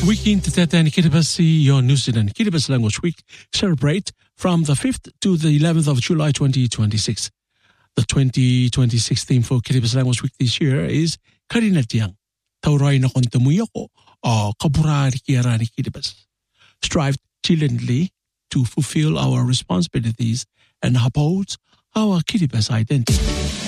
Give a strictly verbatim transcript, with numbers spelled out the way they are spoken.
Weekend Teten Kiribati, your New Zealand Kiribati Language Week celebrate from the fifth to the eleventh of July twenty twenty-six. The twenty twenty-six theme for Kiribati Language Week this year is Karinatiang. Taurai na kontamuyo ko o kaburari kiarani Kiribati. Strive diligently to fulfill our responsibilities and uphold our Kiribati identity.